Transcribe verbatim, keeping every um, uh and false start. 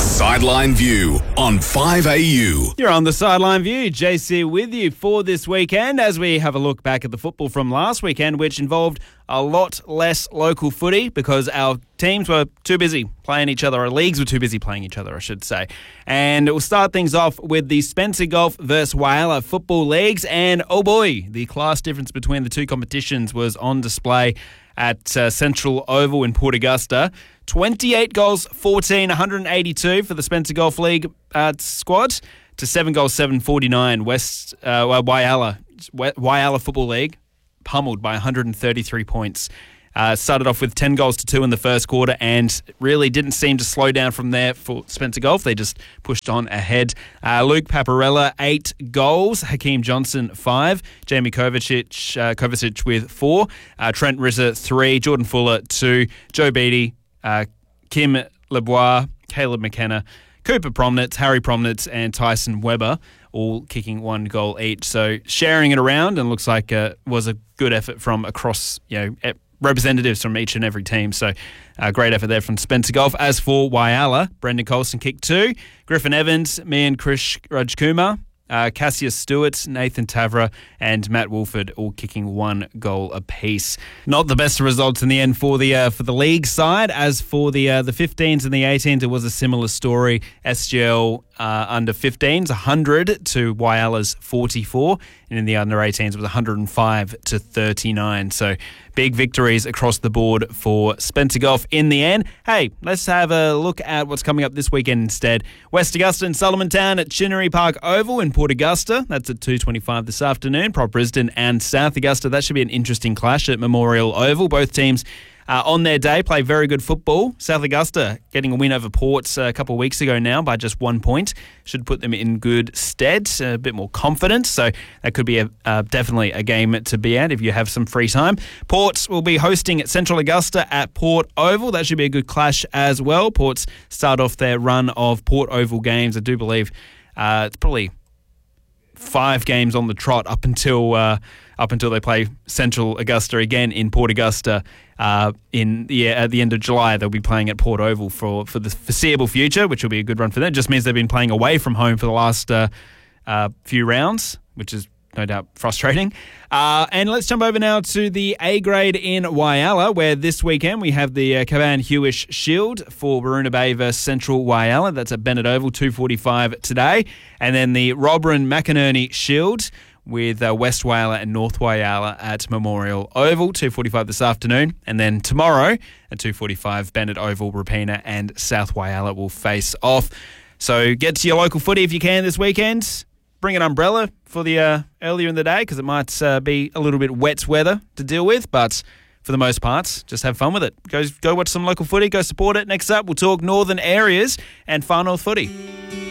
Sideline View on five A U. You're on the Sideline View. J C with you for this weekend as we have a look back at the football from last weekend, which involved a lot less local footy because our teams were too busy playing each other. Our leagues were too busy playing each other, I should say. And we'll start things off with the Spencer Gulf versus Whyalla football leagues. And oh boy, the class difference between the two competitions was on display at uh, Central Oval in Port Augusta. twenty-eight goals, fourteen, one hundred eighty-two for the Spencer Gulf League uh, squad to seven goals, seven forty-nine. West uh, well, Whyalla, Whyalla Football League pummeled by one hundred thirty-three points. Uh, started off with ten goals to two in the first quarter and really didn't seem to slow down from there for Spencer Gulf. They just pushed on ahead. Uh, Luke Paparella, eight goals. Hakeem Johnson, five. Jamie Kovacic, uh, Kovacic with four. Uh, Trent Rizza, three. Jordan Fuller, two. Joe Beattie, uh, Kim Lebois, Caleb McKenna, Cooper Promnitz, Harry Promnitz, and Tyson Weber, all kicking one goal each. So sharing it around, and looks like uh, was a good effort from across, you know, representatives from each and every team. So uh, great effort there from Spencer Gulf. As for Whyalla, Brendan Colson kicked two. Griffin Evans, me and Krish Rajkumar, uh, Cassius Stewart, Nathan Tavra, and Matt Wolford all kicking one goal apiece. Not the best results in the end for the uh, for the league side. As for the uh, the fifteens and the eighteens, it was a similar story. S G L uh, under fifteens, one hundred to Whyalla's forty-four. And in the under eighteens, it was one hundred five to thirty-nine. So big victories across the board for Spencer Gulf in the end. Hey, let's have a look at what's coming up this weekend instead. West Augusta and Solomon Town at Chinnery Park Oval in Port Augusta. That's at two twenty-five this afternoon. Prop Brisbane and South Augusta. That should be an interesting clash at Memorial Oval. Both teams Uh, on their day, play very good football. South Augusta getting a win over Ports uh, a couple of weeks ago now by just one point. Should put them in good stead, a bit more confidence. So that could be a, uh, definitely a game to be at if you have some free time. Ports will be hosting Central Augusta at Port Oval. That should be a good clash as well. Ports start off their run of Port Oval games. I do believe uh, it's probably five games on the trot up until uh, up until they play Central Augusta again in Port Augusta uh, in yeah at the end of July. They'll be playing at Port Oval for, for the foreseeable future, which will be a good run for them. It just means they've been playing away from home for the last uh, uh, few rounds, which is no doubt frustrating. Uh, and let's jump over now to the A grade in Whyalla, where this weekend we have the uh, Cavan Hewish Shield for Baruna Bay versus Central Whyalla. That's at Bennett Oval, two forty-five today. And then the Robran McInerney Shield with uh, West Whyalla and North Whyalla at Memorial Oval, two forty-five this afternoon. And then tomorrow at two forty-five, Bennett Oval, Rapina and South Whyalla will face off. So get to your local footy if you can this weekend. Bring an umbrella for the uh, earlier in the day because it might uh, be a little bit wet weather to deal with, but for the most part, just have fun with it. Go, go watch some local footy, go support it. Next up, we'll talk northern areas and Far North footy.